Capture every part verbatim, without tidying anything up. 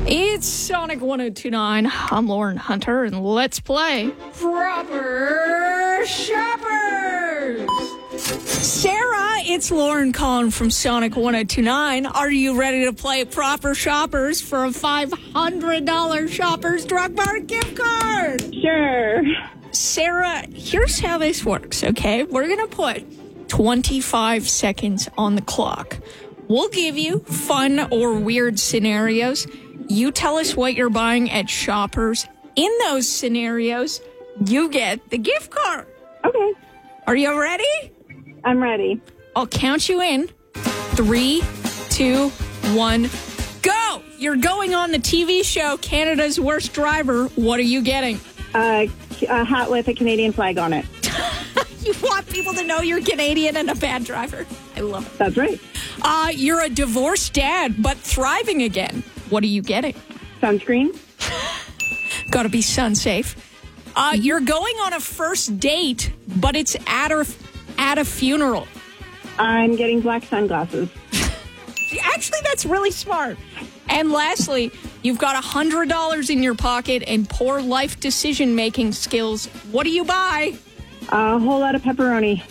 It's Sonic one oh two point nine. I'm Lauren Hunter, and let's play Proper Shoppers. Sarah, it's Lauren calling from Sonic one oh two point nine. Are you ready to play Proper Shoppers for a five hundred dollars Shoppers Drug Mart gift card? Sure. Sarah, here's how this works, okay? We're going to put twenty-five seconds on the clock. We'll give you fun or weird scenarios. You tell us what you're buying at Shoppers. In those scenarios, you get the gift card. Okay. Are you ready? I'm ready. I'll count you in. Three, two, one, go! You're going on the T V show Canada's Worst Driver. What are you getting? Uh, a hat with a Canadian flag on it. You want people to know you're Canadian and a bad driver. I love it. That's right. Uh, you're a divorced dad, but thriving again. What are you getting? Sunscreen. Gotta be sun safe. Uh, you're going on a first date, but it's at a, at a funeral. I'm getting black sunglasses. Actually, that's really smart. And lastly, you've got one hundred dollars in your pocket and poor life decision-making skills. What do you buy? A whole lot of pepperoni.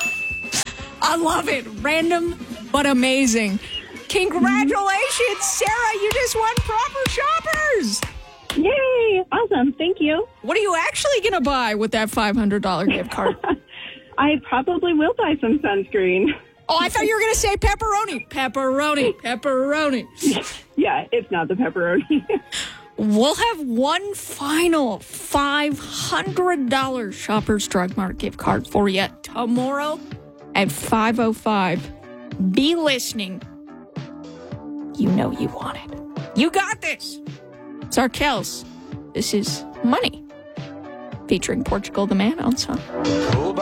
I love it. Random, but amazing. Congratulations, Sarah. You just won Proper Shoppers. Yay. Awesome. Thank you. What are you actually going to buy with that five hundred dollars gift card? I probably will buy some sunscreen. Oh, I thought you were going to say pepperoni. Pepperoni. Pepperoni. Yeah, it's not the pepperoni. We'll have one final five hundred dollars Shoppers Drug Mart gift card for you tomorrow at five oh five. Be listening. You know you want it. You got this. It's Arkells. This is Money, featuring Portugal the Man on Song.